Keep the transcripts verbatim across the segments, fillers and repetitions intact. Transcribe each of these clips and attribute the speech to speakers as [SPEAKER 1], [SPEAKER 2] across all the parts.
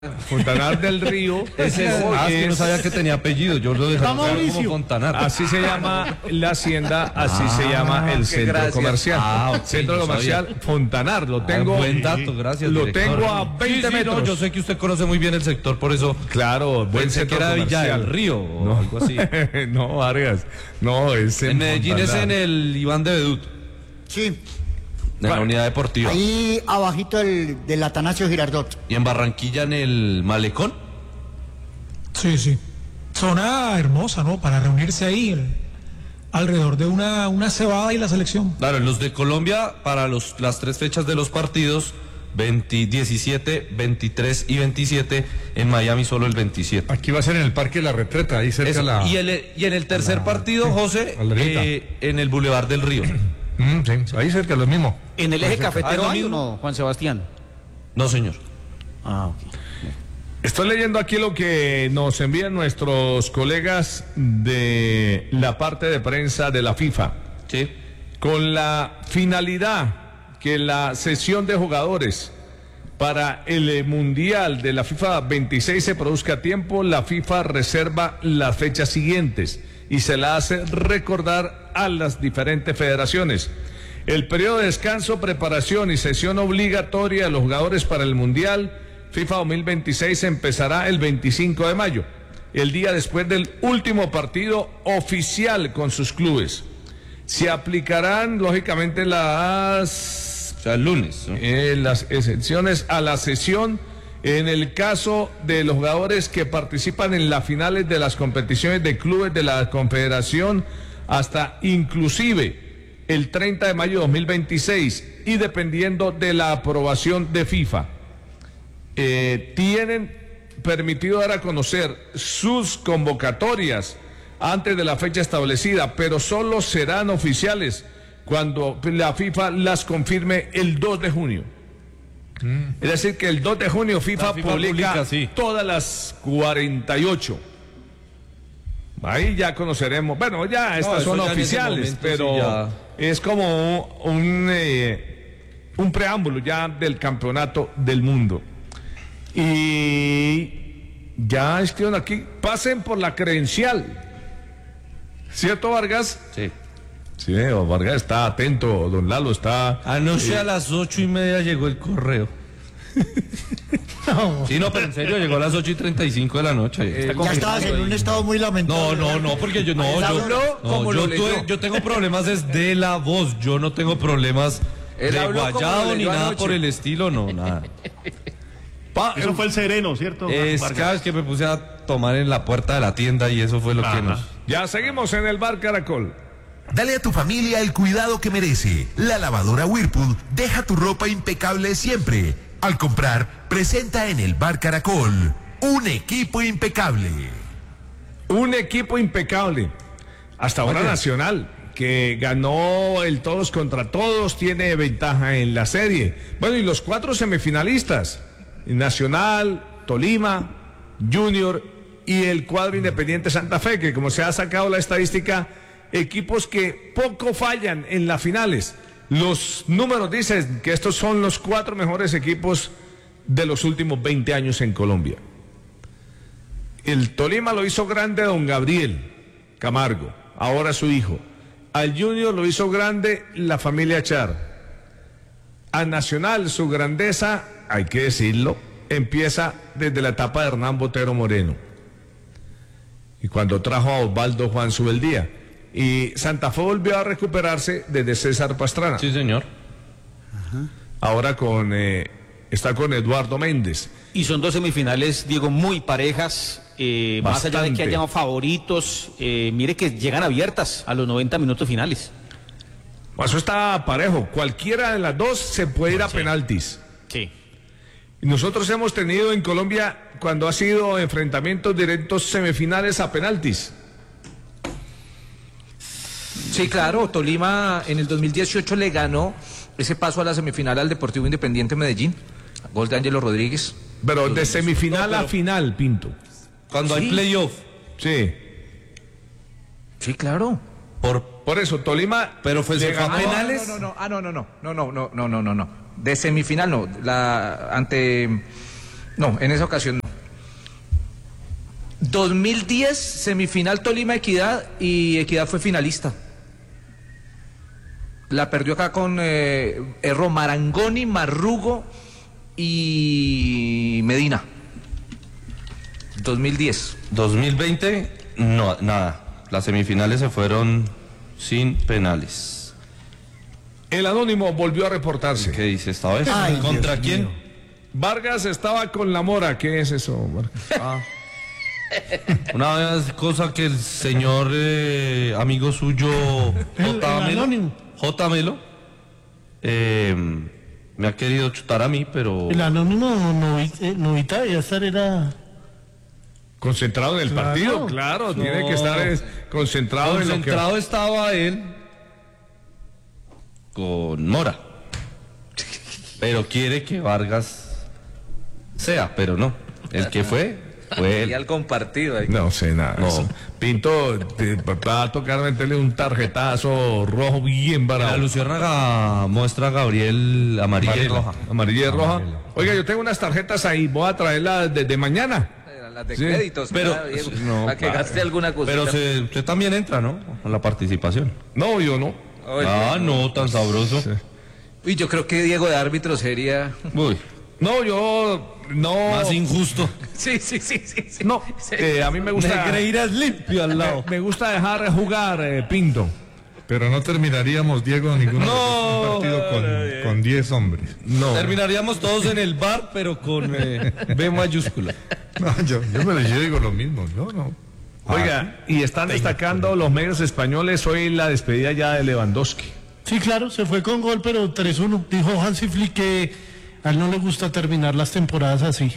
[SPEAKER 1] Fontanar del Río.
[SPEAKER 2] Ese es, ah, es que no sabía que tenía apellido, yo lo dejé como Fontanar.
[SPEAKER 1] Así se llama la hacienda, así ah, se llama el centro gracias. comercial. Ah, okay, centro comercial sabía. Fontanar, lo tengo.
[SPEAKER 2] Ah, buen dato, gracias.
[SPEAKER 1] Lo
[SPEAKER 2] director.
[SPEAKER 1] tengo a veinte sí, sí, metros.
[SPEAKER 2] No, yo sé que usted conoce muy bien el sector, por eso.
[SPEAKER 1] Claro, buen
[SPEAKER 2] pensé
[SPEAKER 1] centro
[SPEAKER 2] que era
[SPEAKER 1] comercial.
[SPEAKER 2] Villa del Río o
[SPEAKER 1] no.
[SPEAKER 2] algo así.
[SPEAKER 1] No, Vargas. No, es en,
[SPEAKER 2] en Medellín Fontanar. Es en el Iván de Bedut.
[SPEAKER 3] Sí.
[SPEAKER 2] De la unidad deportiva.
[SPEAKER 3] Ahí abajito del, del Atanasio Girardot.
[SPEAKER 2] ¿Y en Barranquilla en el Malecón?
[SPEAKER 4] Sí, sí. Zona hermosa, ¿no? Para reunirse ahí el, alrededor de una, una cebada y la selección.
[SPEAKER 2] Claro, en los de Colombia, para los, las tres fechas de los partidos, veinte, diecisiete, veintitrés y veintisiete, en Miami solo el veintisiete.
[SPEAKER 1] Aquí va a ser en el Parque de la Retreta, ahí cerca
[SPEAKER 2] Eso,
[SPEAKER 1] la...
[SPEAKER 2] Y, el, y en el tercer la, partido, sí, José, eh, en el Boulevard del Río.
[SPEAKER 1] Mm, sí, ahí cerca, lo mismo.
[SPEAKER 3] ¿En el eje cafetero
[SPEAKER 2] ah,
[SPEAKER 3] hay o no, Juan Sebastián?
[SPEAKER 2] No, señor.
[SPEAKER 3] Ah, ok.
[SPEAKER 1] Estoy leyendo aquí lo que nos envían nuestros colegas de la parte de prensa de la FIFA.
[SPEAKER 2] Sí.
[SPEAKER 1] Con la finalidad que la sesión de jugadores para el Mundial de la FIFA veintiséis se produzca a tiempo, la FIFA reserva las fechas siguientes y se la hace recordar a las diferentes federaciones. El periodo de descanso, preparación y sesión obligatoria de los jugadores para el Mundial FIFA dos mil veintiséis empezará el veinticinco de mayo, el día después del último partido oficial con sus clubes. Se aplicarán, lógicamente, las,
[SPEAKER 2] o sea, el lunes, ¿no?
[SPEAKER 1] eh, las excepciones a la sesión en el caso de los jugadores que participan en las finales de las competiciones de clubes de la Confederación hasta inclusive el treinta de mayo de dos mil veintiséis y dependiendo de la aprobación de FIFA. Eh, tienen permitido dar a conocer sus convocatorias antes de la fecha establecida, pero solo serán oficiales cuando la FIFA las confirme el dos de junio. Mm. Es decir, que el dos de junio FIFA, FIFA publica, publica sí. todas las cuarenta y ocho. Ahí ya conoceremos, bueno, ya estas no, son oficiales, momento, pero sí, ya... es como un, un, eh, un preámbulo ya del campeonato del mundo. Y ya escriben aquí, pasen por la credencial. ¿Cierto, Vargas?
[SPEAKER 2] Sí.
[SPEAKER 1] Sí, Vargas está atento, don Lalo está...
[SPEAKER 2] Anoche eh... a las ocho y media llegó el correo. No. Sí, no, pero en serio, llegó a las ocho y treinta y cinco de la noche.
[SPEAKER 3] Eh, ya estabas en un estado muy lamentable.
[SPEAKER 2] No, no, no, porque yo no, yo, no, yo, tuve, yo tengo problemas desde la voz, yo no tengo problemas Él de guayado ni nada anoche. Por el estilo, no, nada.
[SPEAKER 5] Pa, eso fue el sereno, ¿cierto?
[SPEAKER 2] Es cada vez que me puse a tomar en la puerta de la tienda y eso fue lo Ajá. que nos...
[SPEAKER 1] Ya seguimos en el Bar Caracol.
[SPEAKER 6] Dale a tu familia el cuidado que merece. La lavadora Whirlpool deja tu ropa impecable siempre. Al comprar, presenta en el Bar Caracol un equipo impecable.
[SPEAKER 1] Un equipo impecable. Hasta ahora Nacional, que ganó el todos contra todos, tiene ventaja en la serie. Bueno, y los cuatro semifinalistas. Nacional, Tolima, Junior y el cuadro Independiente Santa Fe, que como se ha sacado la estadística, equipos que poco fallan en las finales. Los números dicen que estos son los cuatro mejores equipos de los últimos veinte años en Colombia. El Tolima lo hizo grande a don Gabriel Camargo, ahora su hijo. Al Junior lo hizo grande la familia Char. A Nacional su grandeza, hay que decirlo, empieza desde la etapa de Hernán Botero Moreno. Y cuando trajo a Osvaldo Juan Subeldía. Y Santa Fe volvió a recuperarse desde César Pastrana.
[SPEAKER 2] Sí, señor.
[SPEAKER 3] Ajá.
[SPEAKER 1] Ahora con eh, está con Eduardo Méndez.
[SPEAKER 3] Y son dos semifinales, Diego, muy parejas. Eh, más allá de que hayan favoritos, eh, mire que llegan abiertas a los noventa minutos finales.
[SPEAKER 1] Eso está parejo. Cualquiera de las dos se puede ir a sí. penaltis.
[SPEAKER 3] Sí.
[SPEAKER 1] Nosotros hemos tenido en Colombia, cuando ha sido enfrentamientos directos, semifinales a penaltis.
[SPEAKER 7] Sí, claro, Tolima en el dos mil dieciocho le ganó ese paso a la semifinal al Deportivo Independiente Medellín, gol de Ángelo Rodríguez.
[SPEAKER 1] Pero de semifinal no, pero... a final, Pinto.
[SPEAKER 2] Cuando
[SPEAKER 7] sí.
[SPEAKER 2] hay playoff.
[SPEAKER 1] Sí.
[SPEAKER 7] Sí, claro.
[SPEAKER 1] Por, por eso, Tolima...
[SPEAKER 2] Pero fue
[SPEAKER 7] de
[SPEAKER 2] a penales.
[SPEAKER 7] No, no, no, ah, no, no, no, no, no, no, no, no, no, de semifinal no, la ante No, en esa ocasión no. dos mil diez, semifinal Tolima Equidad, y Equidad fue finalista. La perdió acá con eh, Erro Marangoni, Marrugo y Medina. dos mil diez.
[SPEAKER 2] dos mil veinte, no, nada. Las semifinales se fueron sin penales.
[SPEAKER 1] El Anónimo volvió a reportarse.
[SPEAKER 2] ¿Qué dice esta vez?
[SPEAKER 8] Ay,
[SPEAKER 2] ¿Contra
[SPEAKER 8] Dios
[SPEAKER 2] quién?
[SPEAKER 8] mío.
[SPEAKER 1] Vargas estaba con la Mora. ¿Qué es eso, Vargas?
[SPEAKER 2] Ah. Una vez cosa que el señor eh, amigo suyo
[SPEAKER 8] El-
[SPEAKER 2] J.
[SPEAKER 8] el
[SPEAKER 2] Melo,
[SPEAKER 8] Anónimo.
[SPEAKER 2] J. Melo eh, me ha querido chutar a mí, pero
[SPEAKER 8] El anónimo Novi- eh, Novita de estar era...
[SPEAKER 1] Concentrado en el
[SPEAKER 8] Claro.
[SPEAKER 1] partido, claro.
[SPEAKER 2] No.
[SPEAKER 1] Tiene que estar es, concentrado, en lo que...
[SPEAKER 2] concentrado estaba él con Mora, pero quiere que Vargas sea, pero no, el que fue fue
[SPEAKER 7] Y
[SPEAKER 2] él.
[SPEAKER 7] al compartido ahí.
[SPEAKER 1] No sé nada.
[SPEAKER 2] No.
[SPEAKER 1] Eso. Pinto, te va a tocar meterle un tarjetazo rojo bien
[SPEAKER 2] La
[SPEAKER 1] barato.
[SPEAKER 2] Luciérnaga muestra a Gabriel amarilla y roja.
[SPEAKER 1] Amarilla y roja.
[SPEAKER 2] Amarilla.
[SPEAKER 1] Oiga, yo tengo unas tarjetas ahí. Voy a traerlas desde mañana.
[SPEAKER 7] Las de
[SPEAKER 1] Sí,
[SPEAKER 7] créditos,
[SPEAKER 2] pero-
[SPEAKER 7] ¿verdad, Diego?
[SPEAKER 2] no,
[SPEAKER 7] para que
[SPEAKER 2] claro.
[SPEAKER 7] gaste alguna cosa.
[SPEAKER 2] Pero se- usted también entra, ¿no? A la participación.
[SPEAKER 1] No, yo no.
[SPEAKER 2] Ah, no, tan sabroso.
[SPEAKER 7] Uy, yo creo que Diego de árbitro sería...
[SPEAKER 2] Uy,
[SPEAKER 1] No, yo no.
[SPEAKER 2] más injusto.
[SPEAKER 7] Sí, sí, sí, sí. sí.
[SPEAKER 1] No,
[SPEAKER 7] Sí.
[SPEAKER 1] eh, a mí me gusta.
[SPEAKER 2] Negreira es limpio al lado.
[SPEAKER 1] Me gusta dejar jugar, eh, Pinto.
[SPEAKER 9] Pero no terminaríamos, Diego, ninguno
[SPEAKER 2] No.
[SPEAKER 9] de un partido con, con diez hombres.
[SPEAKER 1] No.
[SPEAKER 2] Terminaríamos todos en el bar, pero con eh, B mayúscula.
[SPEAKER 9] No, yo, yo, me, yo digo lo mismo, yo no.
[SPEAKER 1] Oiga, y están destacando los medios españoles hoy la despedida ya de Lewandowski.
[SPEAKER 8] Sí, claro, se fue con gol, pero tres uno. Dijo Hansi Flick que a él no le gusta terminar las temporadas así.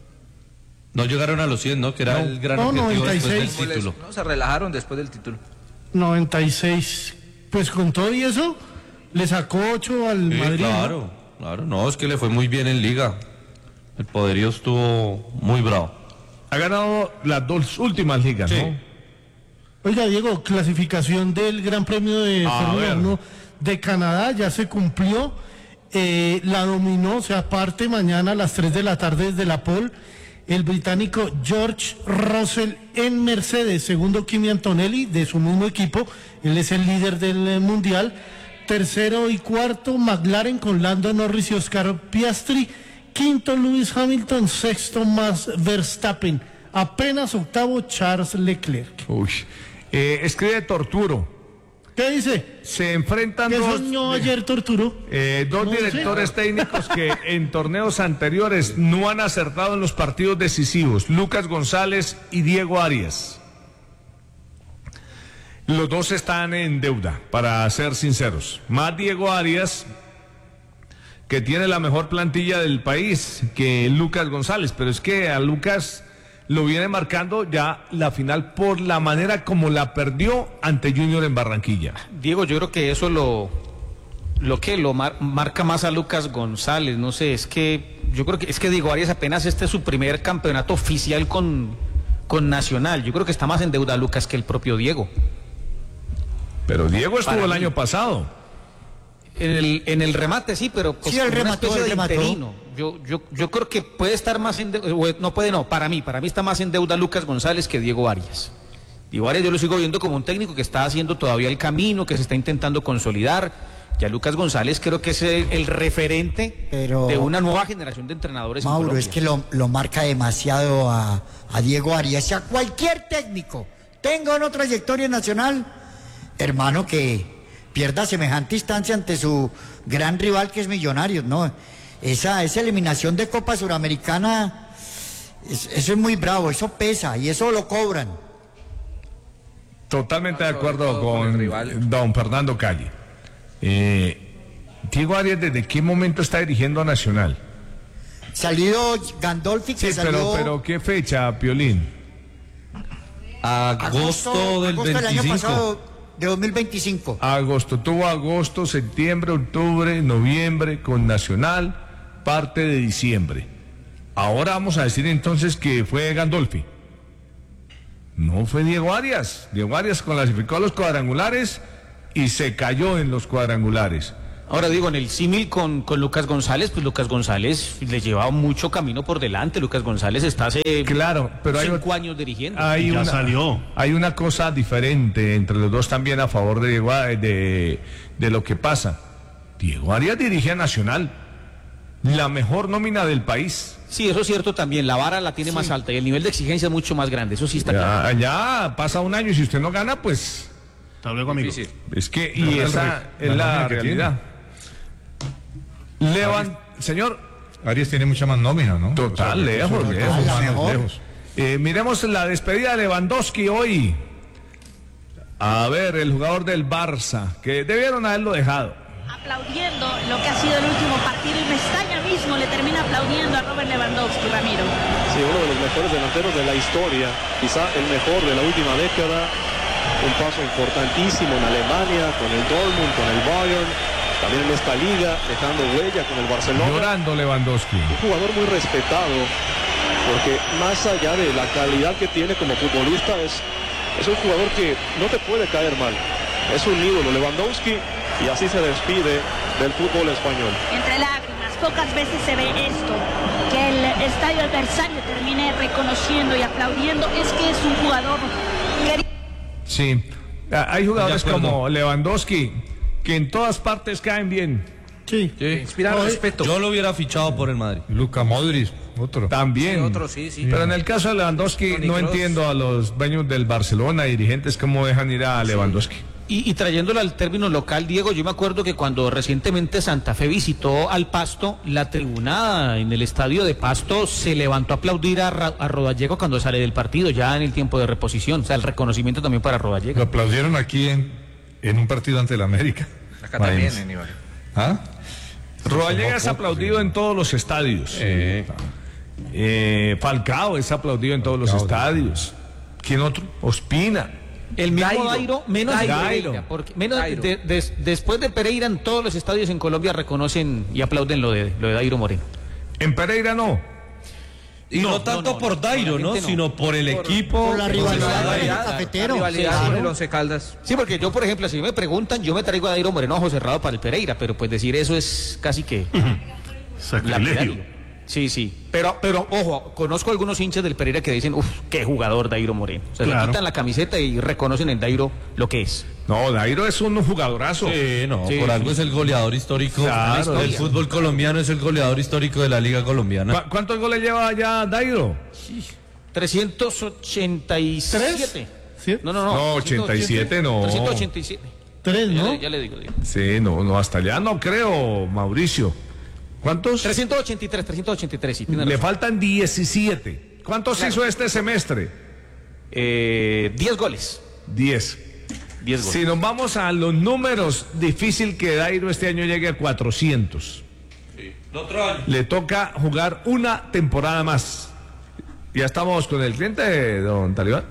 [SPEAKER 2] No llegaron a los cien, ¿no? Que era el gran
[SPEAKER 8] No,
[SPEAKER 2] objetivo
[SPEAKER 8] noventa y seis.
[SPEAKER 2] después del título.
[SPEAKER 7] No, se relajaron después del título.
[SPEAKER 8] noventa y seis. Pues con todo y eso, le sacó ocho al
[SPEAKER 2] Sí,
[SPEAKER 8] Madrid. ¿no?
[SPEAKER 2] claro, claro. No, es que le fue muy bien en Liga. El poderío estuvo muy bravo.
[SPEAKER 1] Ha ganado las dos últimas ligas,
[SPEAKER 2] Sí.
[SPEAKER 1] ¿no?
[SPEAKER 8] Oiga, Diego, clasificación del Gran Premio de
[SPEAKER 1] A
[SPEAKER 8] Fórmula
[SPEAKER 1] ver.
[SPEAKER 8] uno de Canadá ya se cumplió. Eh, la dominó, o sea, parte mañana a las tres de la tarde desde la pole, el británico George Russell en Mercedes, segundo Kimi Antonelli de su mismo equipo, él es el líder del eh, mundial, tercero y cuarto McLaren con Lando Norris y Oscar Piastri, quinto Lewis Hamilton, sexto Max Verstappen, apenas octavo Charles Leclerc.
[SPEAKER 1] Uy. Eh, escribe Torturo.
[SPEAKER 8] ¿Qué dice?
[SPEAKER 1] Se enfrentan
[SPEAKER 8] ¿Qué
[SPEAKER 1] dos,
[SPEAKER 8] soñó ayer Torturo?
[SPEAKER 1] eh, dos
[SPEAKER 8] No
[SPEAKER 1] directores
[SPEAKER 8] sé.
[SPEAKER 1] técnicos que en torneos anteriores no han acertado en los partidos decisivos. Lucas González y Diego Arias. Los dos están en deuda, para ser sinceros. Más Diego Arias, que tiene la mejor plantilla del país que Lucas González, pero es que a Lucas lo viene marcando ya la final por la manera como la perdió ante Junior en Barranquilla.
[SPEAKER 3] Diego, yo creo que eso lo, lo que lo mar- marca más a Lucas González, no sé, es que yo creo que es que Diego Arias apenas este es su primer campeonato oficial con, con Nacional. Yo creo que está más en deuda Lucas que el propio Diego.
[SPEAKER 1] Pero Diego estuvo
[SPEAKER 3] Para
[SPEAKER 1] el
[SPEAKER 3] mí.
[SPEAKER 1] año pasado.
[SPEAKER 3] En el, en el remate sí, pero pues
[SPEAKER 8] Sí, él
[SPEAKER 3] como una
[SPEAKER 8] remató,
[SPEAKER 3] especie
[SPEAKER 8] él
[SPEAKER 3] de
[SPEAKER 8] remató.
[SPEAKER 3] interino. Yo, yo, yo creo que puede estar más en deuda, o, no puede no, para mí, para mí está más en deuda Lucas González que Diego Arias. Diego Arias yo lo sigo viendo como un técnico que está haciendo todavía el camino, que se está intentando consolidar. Ya Lucas González creo que es el, el referente
[SPEAKER 10] Pero-
[SPEAKER 3] de una nueva generación de entrenadores en
[SPEAKER 10] Mauro,
[SPEAKER 3] Colombia.
[SPEAKER 10] es que lo, lo marca demasiado a, a Diego Arias y a cualquier técnico tenga una trayectoria nacional, hermano, que pierda semejante instancia ante su gran rival que es Millonarios, ¿no? Esa, esa eliminación de Copa Suramericana, es- eso es muy bravo, eso pesa y eso lo cobran.
[SPEAKER 1] Totalmente de
[SPEAKER 7] Sobre
[SPEAKER 1] acuerdo
[SPEAKER 7] todo con el
[SPEAKER 1] con
[SPEAKER 7] rival.
[SPEAKER 1] don Fernando Calle. Eh, Diego Arias, ¿desde qué momento está dirigiendo a Nacional?
[SPEAKER 10] Salido Gandolfi, que
[SPEAKER 1] Sí,
[SPEAKER 10] salió
[SPEAKER 1] pero, pero ¿qué fecha, Piolín?
[SPEAKER 2] Agosto, del
[SPEAKER 10] agosto del año
[SPEAKER 2] veinticinco.
[SPEAKER 10] pasado, de dos mil veinticinco.
[SPEAKER 1] Agosto, tuvo agosto, septiembre, octubre, noviembre con Nacional, parte de diciembre. Ahora vamos a decir entonces que fue Gandolfi. No fue Diego Arias. Diego Arias clasificó a los cuadrangulares y se cayó en los cuadrangulares.
[SPEAKER 3] Ahora digo, en el símil con, con Lucas González, pues Lucas González le lleva mucho camino por delante. Lucas González está hace
[SPEAKER 1] claro, pero
[SPEAKER 3] cinco
[SPEAKER 1] hay,
[SPEAKER 3] años dirigiendo.
[SPEAKER 1] Hay
[SPEAKER 5] ya
[SPEAKER 1] una,
[SPEAKER 5] salió.
[SPEAKER 1] Hay una cosa diferente entre los dos también a favor de Diego, de, de lo que pasa. Diego Arias dirige a Nacional, la mejor nómina del país.
[SPEAKER 3] Sí, eso es cierto también. La vara la tiene sí. más alta y el nivel de exigencia es mucho más grande. Eso sí está
[SPEAKER 1] ya,
[SPEAKER 3] claro.
[SPEAKER 1] Ya pasa un año y si usted no gana, pues...
[SPEAKER 5] Hasta luego, amigo.
[SPEAKER 1] Sí, sí. Es que, y esa es la realidad. Levan, señor.
[SPEAKER 9] Arias tiene mucha más nómina, ¿no?
[SPEAKER 1] Total, o sea, lejos, lejos, lejos, lejos. Eh, miremos la despedida de Lewandowski hoy. A ver, el jugador del Barça, que debieron haberlo dejado.
[SPEAKER 11] Aplaudiendo lo que ha sido el último partido y Mestalla mismo le termina aplaudiendo a Robert Lewandowski, Ramiro.
[SPEAKER 12] Sí, uno de los mejores delanteros de la historia, quizá el mejor de la última década. Un paso importantísimo en Alemania, con el Dortmund, con el Bayern, también en esta liga, dejando huella con el Barcelona.
[SPEAKER 1] Llorando Lewandowski.
[SPEAKER 12] Un jugador muy respetado, porque más allá de la calidad que tiene como futbolista, es, es un jugador que no te puede caer mal. Es un ídolo Lewandowski y así se despide del fútbol español.
[SPEAKER 11] Entre lágrimas, pocas veces se ve esto, que el estadio adversario termine reconociendo y aplaudiendo. Es que es un jugador querido.
[SPEAKER 1] Sí, hay jugadores como Lewandowski que en todas partes caen bien.
[SPEAKER 3] Sí, sí. Inspirar respeto.
[SPEAKER 2] Yo lo hubiera fichado por el Madrid.
[SPEAKER 9] Luka Modric, otro.
[SPEAKER 1] También.
[SPEAKER 3] Sí, otro, sí, sí.
[SPEAKER 1] Pero en el caso de Lewandowski no entiendo a los dueños del Barcelona, dirigentes, cómo dejan ir a Lewandowski.
[SPEAKER 3] Y, y trayéndolo al término local, Diego, yo me acuerdo que cuando recientemente Santa Fe visitó al Pasto, la tribuna en el estadio de Pasto se levantó a aplaudir a, a Rodallega cuando sale del partido, ya en el tiempo de reposición. O sea, el reconocimiento también para Rodallega.
[SPEAKER 9] Lo aplaudieron aquí en, en un partido ante el América.
[SPEAKER 7] Acá también, en Ibagué.
[SPEAKER 9] ¿Ah?
[SPEAKER 1] Rodallega es aplaudido en todos los estadios. Eh. Eh, Falcao es aplaudido en todos Falcao, los estadios. ¿Quién otro? Ospina.
[SPEAKER 3] El mismo
[SPEAKER 7] Dairo,
[SPEAKER 3] Dairo, menos
[SPEAKER 7] Dairo,
[SPEAKER 3] de Pereira, porque menos
[SPEAKER 7] Dairo.
[SPEAKER 3] De, de, después de Pereira en todos los estadios en Colombia reconocen y aplauden lo de lo de Dairo Moreno.
[SPEAKER 1] En Pereira no.
[SPEAKER 2] Y no, no tanto no, no, por Dairo, ¿no? Sino por el por, equipo,
[SPEAKER 10] por la rivalidad del cafetero.
[SPEAKER 7] La rivalidad sí, con el Once Caldas.
[SPEAKER 3] Sí, porque yo, por ejemplo, si me preguntan, yo me traigo a Dairo Moreno ojo cerrado para el Pereira, pero pues decir eso es casi que
[SPEAKER 5] sacrilegio.
[SPEAKER 3] Sí, sí, pero, pero ojo, conozco algunos hinchas del Pereira que dicen, uff, qué jugador Dairo Moreno. Se claro. le quitan la camiseta y reconocen en Dairo lo que es.
[SPEAKER 1] No, Dairo es un jugadorazo.
[SPEAKER 2] Sí, no,
[SPEAKER 3] sí,
[SPEAKER 2] por
[SPEAKER 3] sí.
[SPEAKER 2] algo es el goleador histórico
[SPEAKER 1] claro,
[SPEAKER 2] del fútbol colombiano, es el goleador histórico de la Liga Colombiana.
[SPEAKER 1] ¿Cuántos goles lleva ya Dairo?
[SPEAKER 3] Sí. trescientos ochenta y siete.
[SPEAKER 8] ¿Sí?
[SPEAKER 3] No, no, no.
[SPEAKER 1] No, ochenta y siete no.
[SPEAKER 3] trescientos ochenta y siete.
[SPEAKER 8] Tres, ¿no?
[SPEAKER 3] Ya le, ya le digo, digo.
[SPEAKER 1] Sí, no, no, hasta allá no creo, Mauricio. ¿Cuántos?
[SPEAKER 3] trescientos ochenta y tres, trescientos ochenta y tres, sí.
[SPEAKER 1] Le razón. Faltan diecisiete. ¿Cuántos claro. hizo este semestre?
[SPEAKER 3] Eh, diez goles.
[SPEAKER 1] diez.
[SPEAKER 3] diez goles.
[SPEAKER 1] Si nos vamos a los números, difícil que Dairo este año llegue a cuatrocientos.
[SPEAKER 2] Sí. Otro año.
[SPEAKER 1] Le toca jugar una temporada más. Ya estamos con el cliente, don Talibán.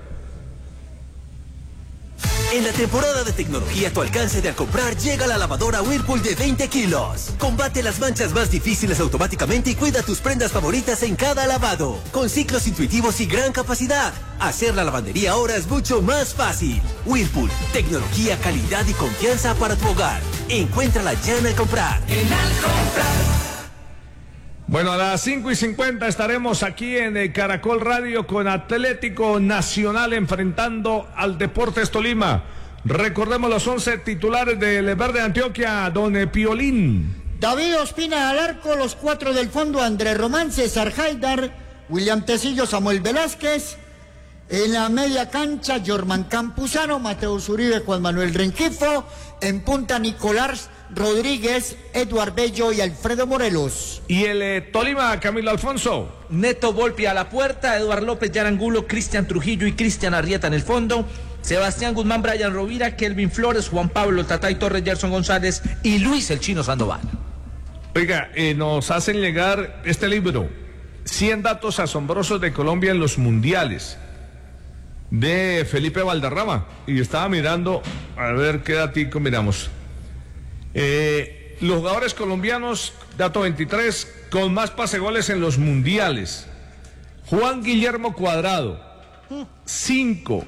[SPEAKER 13] En la temporada de tecnología a tu alcance de al comprar llega la lavadora Whirlpool de veinte kilos. Combate las manchas más difíciles automáticamente y cuida tus prendas favoritas en cada lavado. Con ciclos intuitivos y gran capacidad. Hacer la lavandería ahora es mucho más fácil. Whirlpool, tecnología, calidad y confianza para tu hogar. Encuéntrala ya en al comprar. En al comprar.
[SPEAKER 1] Bueno, a las cinco y cincuenta estaremos aquí en el Caracol Radio con Atlético Nacional enfrentando al Deportes Tolima. Recordemos los once titulares del Verde Antioquia, don Piolín.
[SPEAKER 10] David Ospina al arco, los cuatro del fondo, Andrés Román, César Haidar, William Tecillo, Samuel Velázquez. En la media cancha, Jorman Campuzano, Mateo Zuribe, Juan Manuel Renquifo. En punta, Nicolás Rodríguez, Eduard Bello y Alfredo Morelos.
[SPEAKER 1] Y el eh, Tolima, Camilo Alfonso.
[SPEAKER 7] Neto Volpi a la puerta, Eduard López, Yarangulo, Cristian Trujillo y Cristian Arrieta en el fondo. Sebastián Guzmán, Brian Rovira, Kelvin Flores, Juan Pablo Tatay Torres, Gerson González y Luis el Chino Sandoval.
[SPEAKER 1] Oiga, eh, nos hacen llegar este libro, cien datos asombrosos de Colombia en los mundiales, de Felipe Valderrama. Y estaba mirando, a ver qué datico miramos. Eh, los jugadores colombianos, dato veintitrés, con más pasegoles en los mundiales. Juan Guillermo Cuadrado, cinco.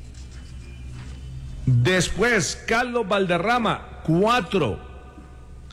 [SPEAKER 1] Después, Carlos Valderrama, cuatro.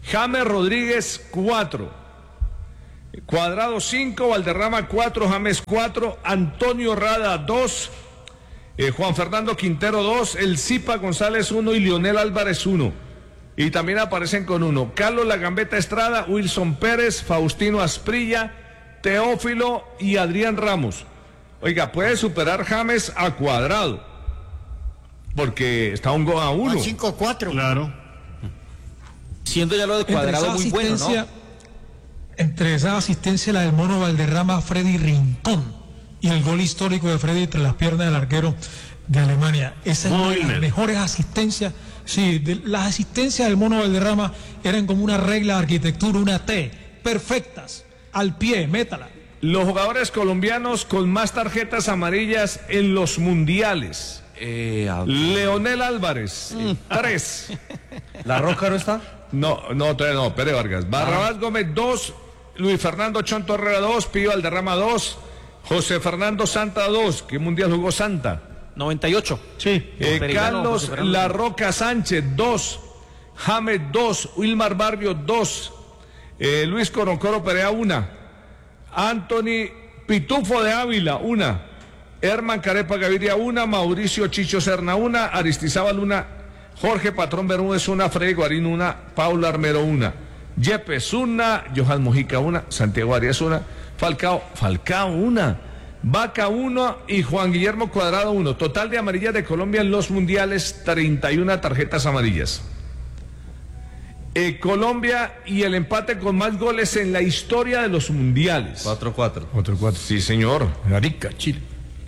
[SPEAKER 1] James Rodríguez, cuatro. Cuadrado, cinco. Valderrama, cuatro. James, cuatro. Antonio Rada, dos. Eh, Juan Fernando Quintero, dos. El Zipa González, uno. Y Lionel Álvarez, uno. Y también aparecen con uno Carlos La Gambeta Estrada, Wilson Pérez, Faustino Asprilla, Teófilo y Adrián Ramos. Oiga, puede superar James a Cuadrado, porque está un gol a uno.
[SPEAKER 10] cinco cuatro.
[SPEAKER 5] Claro.
[SPEAKER 3] Siendo ya lo de Cuadrado muy bueno, ¿no?
[SPEAKER 4] Entre esa asistencia, la del Mono Valderrama, Freddy Rincón, y el gol histórico de Freddy entre las piernas del arquero de Alemania. Esa es una de las mejores asistencias. Sí, de, las asistencias del Mono Valderrama eran como una regla de arquitectura, una T, perfectas, al pie, métala.
[SPEAKER 1] Los jugadores colombianos con más tarjetas amarillas en los mundiales.
[SPEAKER 2] Eh,
[SPEAKER 1] Leonel Álvarez, mm. tres.
[SPEAKER 2] ¿La Roca no está?
[SPEAKER 1] No, no, todavía no, Pérez Vargas. Barrabás ah. Gómez, dos. Luis Fernando Chonto Herrera, dos. Pío Valderrama, dos. José Fernando Santa, dos. ¿Qué mundial jugó Santa?
[SPEAKER 3] noventa y ocho.
[SPEAKER 1] Sí. Eh, Carlos La Roca Sánchez, dos. James, dos. Wilmar Barbio, dos. Eh, Luis Coroncoro Perea, una. Anthony Pitufo de Ávila, una. Herman Carepa Gaviria, una. Mauricio Chicho Serna, una. Aristizábal, una. Jorge Patrón Bermúdez, una. Freddy Guarín, una. Paula Armero, una. Yepes, una. Johan Mojica, una. Santiago Arias, una. Falcao, Falcao, una. Vaca, uno. Y Juan Guillermo Cuadrado, uno. Total de amarillas de Colombia en los mundiales, treinta y una tarjetas amarillas. Eh, Colombia y el empate con más goles en la historia de los mundiales.
[SPEAKER 2] cuatro cuatro.
[SPEAKER 1] cuatro cuatro. Sí, señor. En Arica, Chile.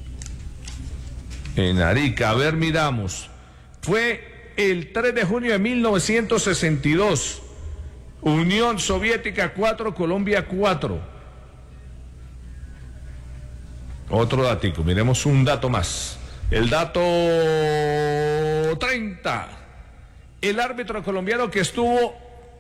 [SPEAKER 1] En Arica, a ver, miramos. Fue el tres de junio de mil novecientos sesenta y dos. Unión Soviética cuatro, Colombia cuatro. Otro datico, miremos un dato más. El dato treinta. El árbitro colombiano que estuvo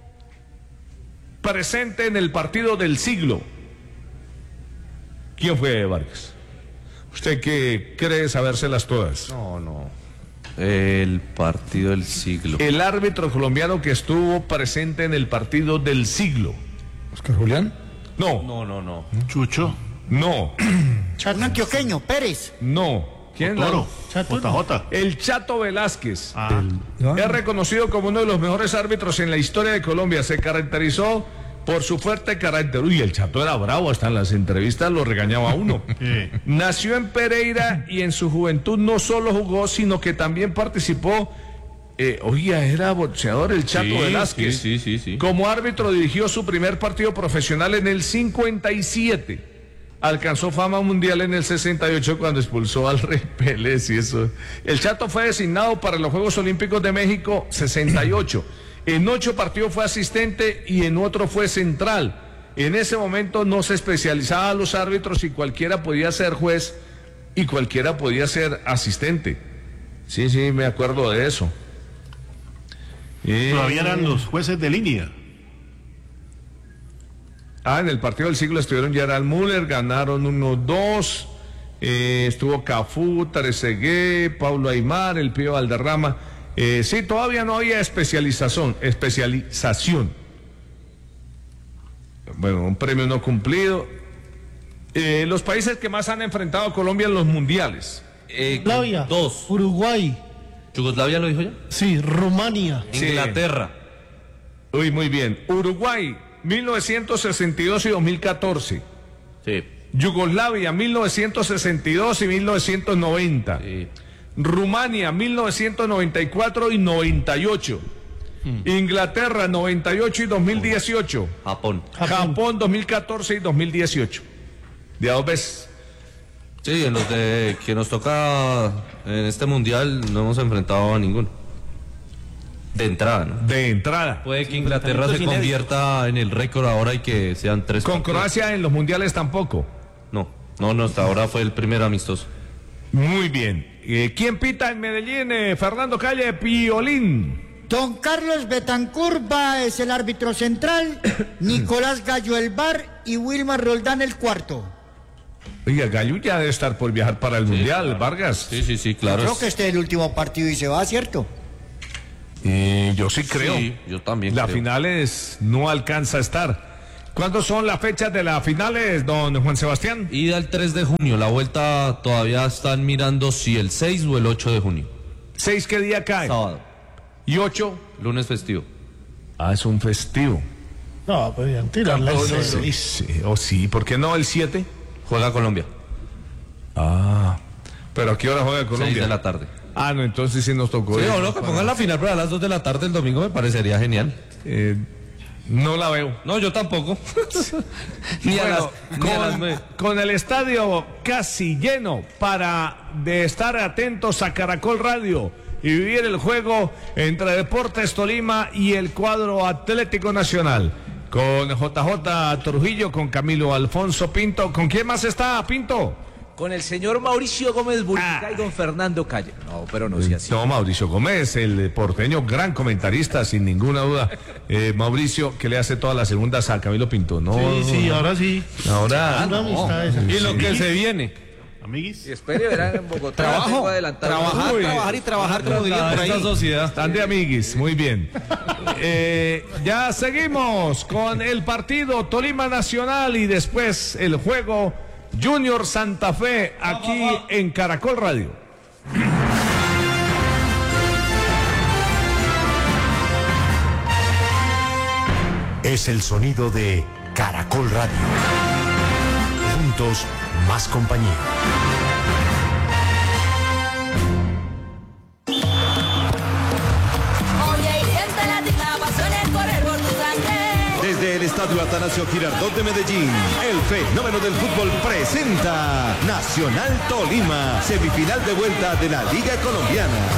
[SPEAKER 1] presente en el partido del siglo. ¿Quién fue, Vargas? ¿Usted qué cree sabérselas todas?
[SPEAKER 2] No, no. El partido del siglo.
[SPEAKER 1] El árbitro colombiano que estuvo presente en el partido del siglo.
[SPEAKER 9] ¿Oscar Julián?
[SPEAKER 1] No.
[SPEAKER 2] No, no, no.
[SPEAKER 5] Chucho.
[SPEAKER 1] No.
[SPEAKER 10] Charno Antioqueño, Pérez.
[SPEAKER 1] No. ¿Quién?
[SPEAKER 5] Toro.
[SPEAKER 10] Chato.
[SPEAKER 5] J J.
[SPEAKER 1] El Chato Velázquez.
[SPEAKER 5] Ah.
[SPEAKER 9] El...
[SPEAKER 1] Es reconocido como uno de los mejores árbitros en la historia de Colombia. Se caracterizó por su fuerte carácter. Uy, el Chato era bravo, hasta en las entrevistas lo regañaba a uno.
[SPEAKER 5] Sí.
[SPEAKER 1] Nació en Pereira y en su juventud no solo jugó, sino que también participó. Eh, oiga, era boxeador el Chato
[SPEAKER 2] sí,
[SPEAKER 1] Velázquez.
[SPEAKER 2] Sí, sí, sí, sí.
[SPEAKER 1] Como árbitro dirigió su primer partido profesional en el cincuenta y siete. Alcanzó fama mundial en el sesenta y ocho cuando expulsó al Rey Pérez y eso. El Chato fue designado para los Juegos Olímpicos de México sesenta y ocho. En ocho partidos fue asistente y en otro fue central. En ese momento no se especializaba a los árbitros y cualquiera podía ser juez y cualquiera podía ser asistente. Sí, sí, me acuerdo de eso. Eh...
[SPEAKER 5] Todavía eran los jueces de línea.
[SPEAKER 1] Ah, en el partido del siglo estuvieron Gerald Müller, ganaron uno dos, eh, estuvo Cafú, Trezeguet, Paulo Aymar, el Pío Valderrama. Eh, sí, todavía no había especialización, especialización. Bueno, un premio no cumplido. Eh, los países que más han enfrentado a Colombia en los mundiales.
[SPEAKER 2] Eh,
[SPEAKER 8] Yugoslavia,
[SPEAKER 2] dos.
[SPEAKER 8] Uruguay.
[SPEAKER 2] ¿Yugoslavia lo dijo ya?
[SPEAKER 8] Sí, Rumania.
[SPEAKER 1] Sí.
[SPEAKER 2] Inglaterra.
[SPEAKER 1] Uy, muy bien. Uruguay, mil novecientos sesenta y dos y dos mil catorce.
[SPEAKER 2] Sí.
[SPEAKER 1] Yugoslavia, mil novecientos sesenta y dos y mil novecientos noventa.
[SPEAKER 2] Sí.
[SPEAKER 1] Rumania, mil novecientos noventa y cuatro y noventa y ocho. Hmm. Inglaterra, noventa y ocho y dos mil dieciocho.
[SPEAKER 2] Japón.
[SPEAKER 1] Japón. Japón, dos mil catorce y dos mil dieciocho. De a dos veces.
[SPEAKER 2] Sí, en los de que nos toca en este mundial no hemos enfrentado a ninguno. De entrada, ¿no?
[SPEAKER 1] De entrada.
[SPEAKER 2] Puede que Inglaterra se convierta en el récord ahora y que sean tres.
[SPEAKER 1] Con partidos. Croacia en los mundiales tampoco.
[SPEAKER 2] No, no, no, hasta ahora fue el primer amistoso.
[SPEAKER 1] Muy bien. Eh, ¿Quién pita en Medellín? Eh, Fernando Calle, Piolín.
[SPEAKER 10] Don Carlos Betancur va, es el árbitro central, Nicolás Gallo el V A R y Wilmar Roldán el cuarto.
[SPEAKER 1] Oiga, Gallo ya debe estar por viajar para el sí, mundial,
[SPEAKER 2] claro.
[SPEAKER 1] Vargas.
[SPEAKER 2] Sí, sí, sí, claro.
[SPEAKER 10] Yo creo que este es el último partido y se va, ¿cierto?
[SPEAKER 1] Eh, yo sí creo.
[SPEAKER 2] Sí, yo también
[SPEAKER 1] La
[SPEAKER 2] creo.
[SPEAKER 1] finales no alcanza a estar. ¿Cuándo son las fechas de las finales, don Juan Sebastián?
[SPEAKER 2] Ida el tres de junio, la vuelta todavía están mirando si el seis o el ocho de junio.
[SPEAKER 1] ¿Seis qué día cae?
[SPEAKER 2] Sábado.
[SPEAKER 1] ¿Y ocho?
[SPEAKER 2] Lunes festivo.
[SPEAKER 1] Ah, es un festivo.
[SPEAKER 8] No, podrían tirarla el
[SPEAKER 1] No,
[SPEAKER 8] seis.
[SPEAKER 1] sí, sí, o sí, ¿por qué no el siete?
[SPEAKER 2] Juega Colombia.
[SPEAKER 1] Ah, pero ¿a qué hora juega Colombia?
[SPEAKER 2] seis de la tarde.
[SPEAKER 1] Ah, no, entonces sí nos tocó.
[SPEAKER 2] Sí,
[SPEAKER 1] ir.
[SPEAKER 2] o no, que pongan la final para las dos de la tarde el domingo me parecería genial.
[SPEAKER 1] Eh, no la veo.
[SPEAKER 2] No, yo tampoco. ni, a
[SPEAKER 1] Bueno,
[SPEAKER 2] las, ni a las
[SPEAKER 1] con,
[SPEAKER 2] nueve.
[SPEAKER 1] con el estadio casi lleno para de estar atentos a Caracol Radio y vivir el juego entre Deportes Tolima y el cuadro Atlético Nacional. Con J J Trujillo, con Camilo Alfonso Pinto. ¿Con quién más está, Pinto?
[SPEAKER 7] Con el señor Mauricio Gómez Burrica
[SPEAKER 1] Ah.
[SPEAKER 7] y don Fernando Calle. No, pero no sea así.
[SPEAKER 1] No, Mauricio Gómez, el porteño, gran comentarista, sin ninguna duda. Eh, Mauricio, que le hace todas las segundas a Camilo Pinto. No,
[SPEAKER 8] Sí, sí, ahora sí.
[SPEAKER 1] ahora.
[SPEAKER 8] Una amistad esa.
[SPEAKER 2] Y lo que se viene.
[SPEAKER 5] Amiguis.
[SPEAKER 7] Y espere, verán en Bogotá.
[SPEAKER 3] Trabajo,
[SPEAKER 7] tengo adelantado.
[SPEAKER 3] trabajar,
[SPEAKER 1] Uy.
[SPEAKER 3] trabajar y trabajar, como dirían por ahí.
[SPEAKER 2] Esta sociedad.
[SPEAKER 1] Están de amiguis, muy bien. Eh, ya seguimos con el partido Tolima Nacional y después el juego Junior Santa Fe aquí en Caracol Radio.
[SPEAKER 6] Es el sonido de Caracol Radio. Juntos, más compañía.
[SPEAKER 14] Desde el Estadio Atanasio Girardot de Medellín, el fenómeno del fútbol presenta Nacional Tolima, semifinal de vuelta de la Liga Colombiana.